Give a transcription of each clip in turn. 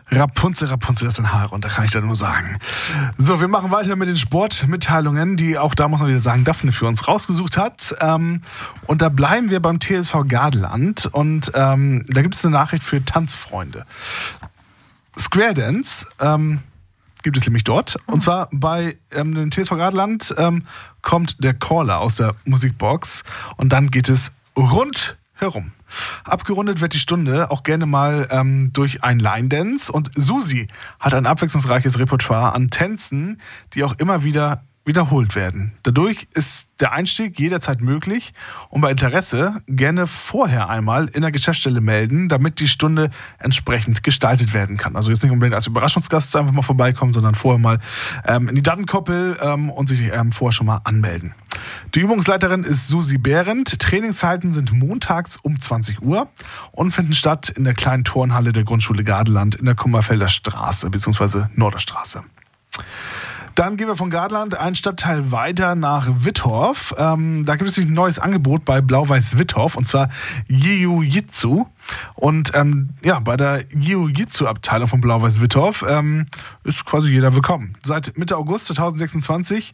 Rapunzel, das ist ein Haar runter, kann ich da nur sagen. So, wir machen weiter mit den Sportmitteilungen, die auch da muss man wieder sagen, Daphne für uns rausgesucht hat. Und da bleiben wir beim TSV Gardeland und da gibt es eine Nachricht für Tanzfreunde. Square Dance gibt es nämlich dort. Und zwar bei dem TSV Gardeland kommt der Caller aus der Musikbox und dann geht es rundherum. Abgerundet wird die Stunde auch gerne mal durch ein Line-Dance und Susi hat ein abwechslungsreiches Repertoire an Tänzen, die auch immer wieder wiederholt werden. Dadurch ist der Einstieg jederzeit möglich und bei Interesse gerne vorher einmal in der Geschäftsstelle melden, damit die Stunde entsprechend gestaltet werden kann. Also jetzt nicht unbedingt als Überraschungsgast einfach mal vorbeikommen, sondern vorher mal in die Datenkoppel und sich vorher schon mal anmelden. Die Übungsleiterin ist Susi Behrendt. Trainingszeiten sind montags um 20 Uhr und finden statt in der kleinen Turnhalle der Grundschule Gardeland in der Kummerfelder Straße bzw. Norderstraße. Dann gehen wir von Gardeland einen Stadtteil weiter nach Wittorf. Da gibt es ein neues Angebot bei Blau-Weiß Wittorf und zwar Jiu-Jitsu. Und bei der Jiu-Jitsu-Abteilung von Blau-Weiß Wittorf ist quasi jeder willkommen. Seit Mitte August 2026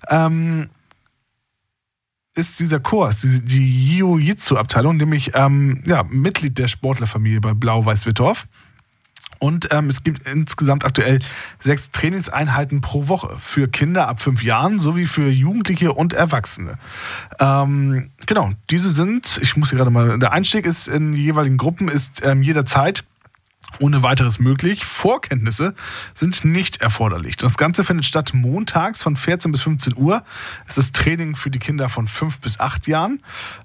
ist dieser Kurs, die Jiu-Jitsu-Abteilung, nämlich Mitglied der Sportlerfamilie bei Blau-Weiß Wittorf. Und es gibt insgesamt aktuell 6 Trainingseinheiten pro Woche für Kinder ab 5 Jahren sowie für Jugendliche und Erwachsene. Diese sind, ich muss hier gerade mal, der Einstieg ist in die jeweiligen Gruppen, ist jederzeit ohne weiteres möglich. Vorkenntnisse sind nicht erforderlich. Das Ganze findet statt montags von 14 bis 15 Uhr. Es ist Training für die Kinder von 5 bis 8 Jahren.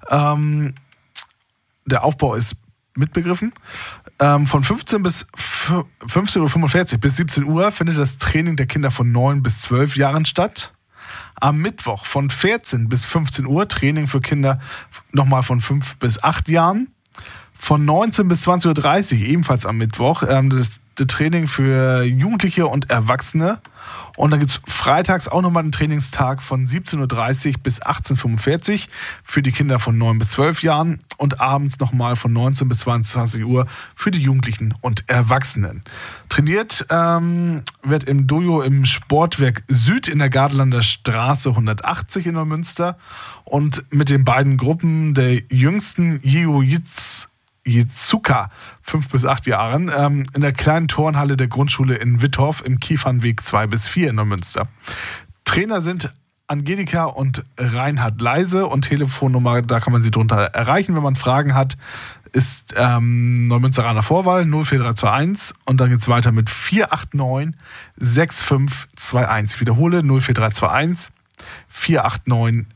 Der Aufbau ist mitbegriffen. Von 15 bis 15.45 Uhr bis 17 Uhr findet das Training der Kinder von 9 bis 12 Jahren statt. Am Mittwoch von 14 bis 15 Uhr Training für Kinder nochmal von 5 bis 8 Jahren. Von 19 bis 20.30 Uhr ebenfalls am Mittwoch das Training für Jugendliche und Erwachsene. Und dann gibt es freitags auch nochmal einen Trainingstag von 17.30 Uhr bis 18.45 Uhr für die Kinder von 9 bis 12 Jahren und abends nochmal von 19 bis 22 Uhr für die Jugendlichen und Erwachsenen. Trainiert wird im Dojo im Sportwerk Süd in der Gardelender Straße 180 in Neumünster und mit den beiden Gruppen der jüngsten Jiu-Jitsuka 5 bis 8 Jahren in der kleinen Turnhalle der Grundschule in Wittorf im Kiefernweg 2 bis 4 in Neumünster. Trainer sind Angelika und Reinhard Leise und Telefonnummer, da kann man sie drunter erreichen, wenn man Fragen hat, ist Neumünsteraner Vorwahl 04321 und dann geht es weiter mit 489 6521. Ich wiederhole 04321 489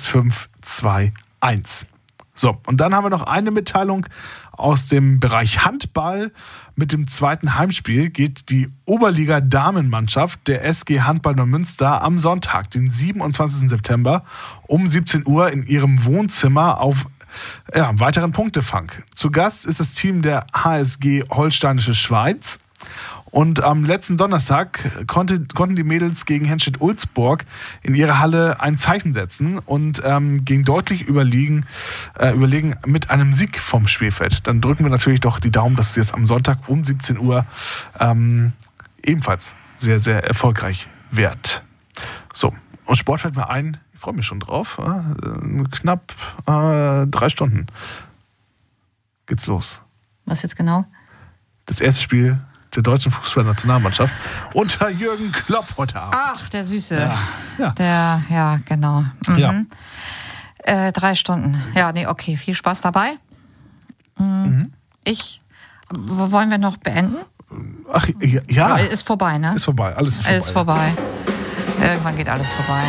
6521. So, und dann haben wir noch eine Mitteilung aus dem Bereich Handball. Mit dem zweiten Heimspiel geht die Oberliga-Damenmannschaft der SG Handball Neumünster am Sonntag, den 27. September um 17 Uhr in ihrem Wohnzimmer auf weiteren Punktefang. Zu Gast ist das Team der HSG Holsteinische Schweiz. Und am letzten Donnerstag konnten die Mädels gegen Henstedt-Ulzburg in ihrer Halle ein Zeichen setzen und gingen deutlich überlegen mit einem Sieg vom Spielfeld. Dann drücken wir natürlich doch die Daumen, dass es jetzt am Sonntag um 17 Uhr ebenfalls sehr, sehr erfolgreich wird. So, und Sport fällt mir ein, ich freue mich schon drauf. Knapp 3 Stunden geht's los. Was jetzt genau? Das erste Spiel der deutschen Fußballnationalmannschaft unter Jürgen Klopp heute Abend. Ach, der Süße. Ja. Genau. Mhm. Ja. 3 Stunden. Ja, nee, okay, viel Spaß dabei. Wollen wir noch beenden? Ach, ja. Ist vorbei, ne? Ist vorbei, alles ist vorbei. Irgendwann geht alles vorbei.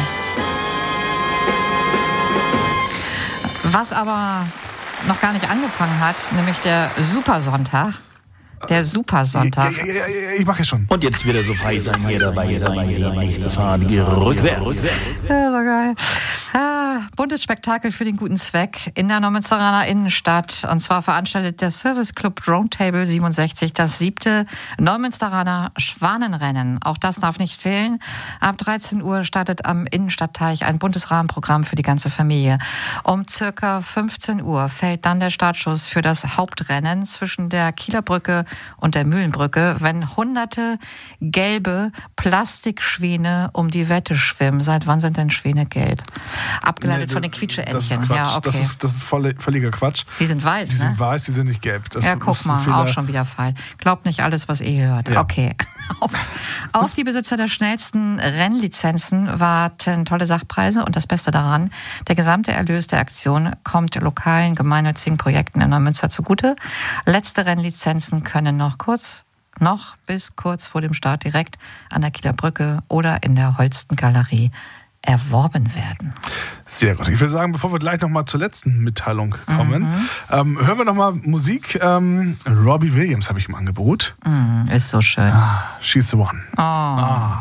Was aber noch gar nicht angefangen hat, nämlich der Supersonntag. Der Supersonntag. Ja, ich mache ja schon. Und jetzt wieder so frei sein, hier dabei sein, die nächste Fahrt rückwärts. Ja, so geil. Bundesspektakel für den guten Zweck in der Neumünsteraner Innenstadt. Und zwar veranstaltet der Service Club Roundtable 67 das 7. Neumünsteraner Schwanenrennen. Auch das darf nicht fehlen. Ab 13 Uhr startet am Innenstadtteich ein buntes Rahmenprogramm für die ganze Familie. Um circa 15 Uhr fällt dann der Startschuss für das Hauptrennen zwischen der Kieler Brücke und der Mühlenbrücke, wenn hunderte gelbe Plastikschwäne um die Wette schwimmen. Seit wann sind denn Schwäne gelb? Abgeleitet von den Quietscheentchen. Das ist Quatsch. Ja, okay. Das ist völliger Quatsch. Die sind weiß, Die sind weiß, die sind nicht gelb. Das ja, guck mal, auch schon wieder falsch. Glaubt nicht alles, was ihr hört. Ja. Okay. Auf die Besitzer der schnellsten Rennlizenzen warten tolle Sachpreise und das Beste daran, der gesamte Erlös der Aktion kommt lokalen gemeinnützigen Projekten in Neumünster zugute. Letzte Rennlizenzen können noch bis kurz vor dem Start direkt an der Kieler Brücke oder in der Holsten-Galerie erworben werden. Sehr gut. Ich würde sagen, bevor wir gleich nochmal zur letzten Mitteilung kommen, hören wir nochmal Musik. Robbie Williams habe ich im Angebot. Ist so schön. She's the one. Oh.